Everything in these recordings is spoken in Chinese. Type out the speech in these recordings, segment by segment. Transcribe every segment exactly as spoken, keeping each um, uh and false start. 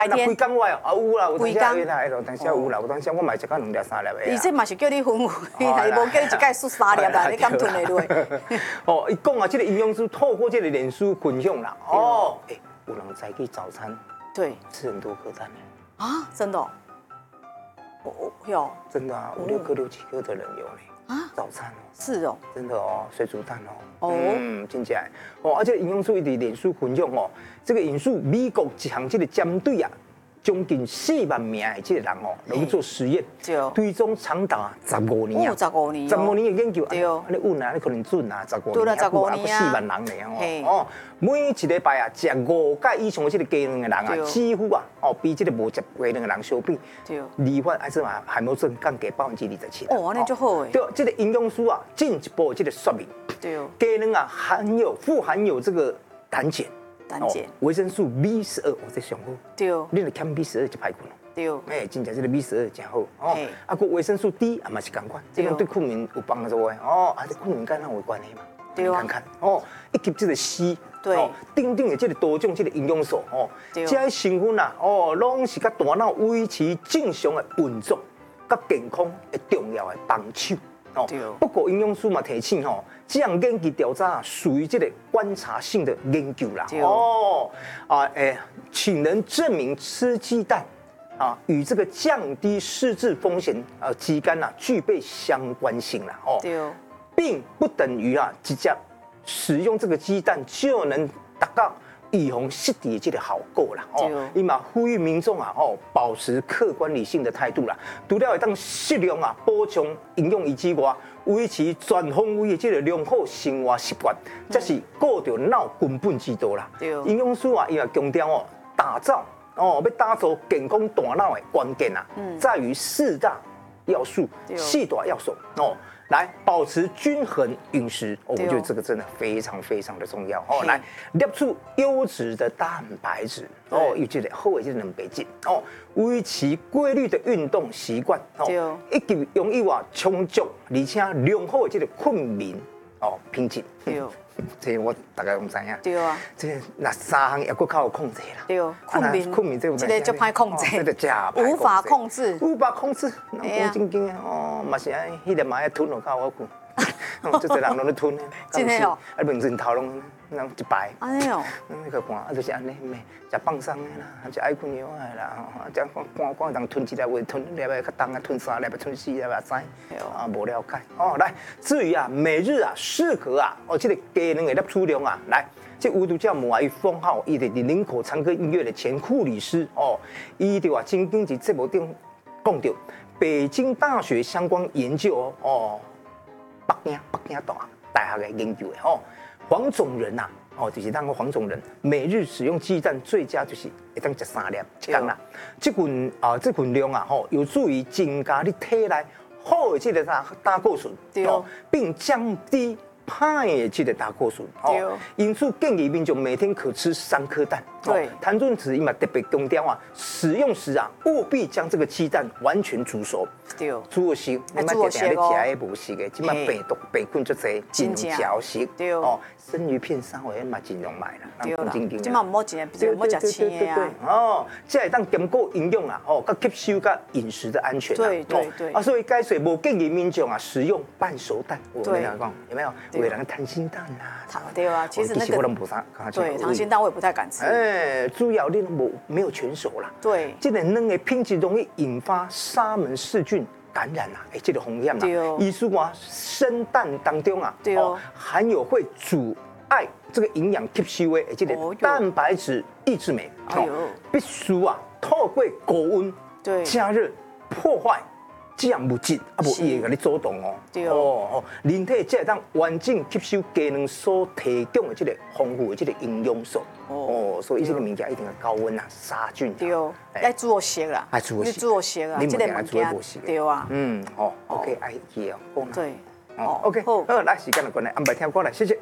那规工我啊有啦，有当时规啦，有当时有啦，有当时我买一到两粒三粒的。 伊这嘛是叫你分开，还是无叫你一届输三粒啦？你敢吞得落？ 哦，伊讲啊，这个营养师透过这个脸书分享啦，哦，哎，有人早起早餐对吃很多颗蛋呢。 啊，真的哦，哦有真的啊，五六颗、六七颗的人有呢。 啊， 早餐哦， 是哦， 真的哦，水煮蛋哦， 哦， 嗯，真正哦，而且营养师伊伫脸书分享哦，这个引述美国一项这个针对啊。将近四万名的这个人哦，来去做实验，追踪长达十五年啊， 十五年， 十五年的研究， 对， 你稳啊，你可能准啊，十五年， 对啦，十五年啊， 四万人嚟哦，每一礼拜啊，食五届以上的这个鸡卵的人啊，几乎啊，哦，比这个无食鸡卵的人相比，罹患癌症啊、海默症降低百分之二十七。 哦，那就好诶。 对，这个营养师啊，进一步这个说明， 对， 鸡卵啊含有富含有这个胆碱。 胆碱、 维生素 B 十二，我在上好。 对， 你若欠 B 十二就歹困。 对， 哎，真正这个 B 十二真好哦。啊，个维生素 D 啊嘛是共款，这种对困眠有帮助的哦。啊，这困眠跟咱有关系嘛？ 对啊。 看看哦，以及这个硒， 对， 顶顶的这个多种这个营养素哦，这些成分啊，哦，拢是甲大脑维持正常的运作、甲健康的重要的帮手。哦，不过营养师嘛提醒吼，这样研究调查啊，属于这个观察性的研究啦。哦，啊，诶，请能证明吃鸡蛋啊与这个降低失智风险啊鸡肝呐具备相关性啦。哦，并不等于啊直接使用这个鸡蛋就能达到预防失智的这个效果啦。哦，伊嘛呼吁民众啊，哦，保持客观理性的态度啦。除了会当适量啊补充营养以之外，维持全方位的这个良好生活习惯，这是顾着脑根本之道啦。营养师啊，伊也强调哦，打造哦，要打造健康大脑的关键啊，在于四大要素、四大要素哦。来保持均衡饮食，哦，我觉得这个真的非常非常的重要哦。来摄取优质的蛋白质哦，有这个好的这个蛋白质哦，维持规律的运动习惯哦，以及容易话充足而且良好的这个睡眠哦品质。对，这我大概唔知影。 对啊， 这那三项也够靠控制啦。 对，睡眠睡眠这这个就歹控制， 这个假无法控制， 无法控制。哎呀，正经的哦，嘛是安，迄个嘛爱吞落到我困。哦，这侪人拢咧吞呢， 真的哦。 啊，面前头拢拢一排。 安尼哦。 嗯，你去看，啊，就是安尼，食放松的啦，食爱困药的啦，啊，这看看人吞一粒胃，吞两粒较重啊，吞三粒，吞四粒也知。啊，无了解。哦，来，至于啊，每日啊，适合啊，哦，这个鸡卵的摄取量啊，来，这无独叫母啊，伊封号，伊的林口长庚医院的前护理师哦，伊就啊，曾经伫节目顶讲到，北京大学相关研究哦。北京北京大大学的研究的哦，黄种人呐、啊，哦，就是当个黄种人每日使用鸡蛋最佳就是会当食三粒一天啦。这份啊，这份量啊，吼、哦，有助于增加你体内好的这个胆胆固醇，哦，并降低歹的这个胆固醇，哦，因此建议民众每天可吃三颗蛋。对，谭润慈伊嘛特别强调啊，使用时啊，务必将这个鸡蛋完全煮熟。对，煮熟，你莫定定咧食迄无熟的，即马病毒病菌足侪，真嚼食。对，哦，生鱼片稍微嘛尽量买啦。 对啦，即马唔好食，唔好食青的啊。 哦，这会当兼顾营养啊，哦，甲吸收甲饮食的安全。 对对对。 啊，所以该水无建议民众啊使用半熟蛋。我跟你讲，有没有？有人溏心蛋啊。 对啊，其实那个。对，溏心蛋我也不太敢吃。 哎，主要你无没有全熟啦。对，这个卵的品质容易引发沙门氏菌感染啦，哎，这个风险啦。对哦。医师话，生蛋当中啊，对哦，含有会阻碍这个营养吸收的这个蛋白质抑制酶，哦，必须啊透过高温加热破坏。这样物质啊，无伊会甲你阻动哦。对哦哦，人体才会当完整吸收鸡卵所提供的这个丰富的这个营养素。哦，所以这个物件一定要高温啊，杀菌。对哦， 要煮熟啦， 爱煮熟， 煮熟啊， 这个物件对啊。 嗯，好 ，OK， 爱记哦，好。 对， 哦 ，OK， 好，来时间的关系，安排跳过来，谢谢。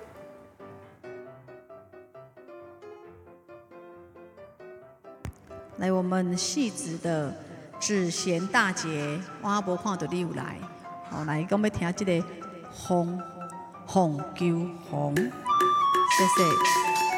来，我们戏子的。指贤大姐，我无看到你有来，好来，讲要听这个红红球红，谢谢。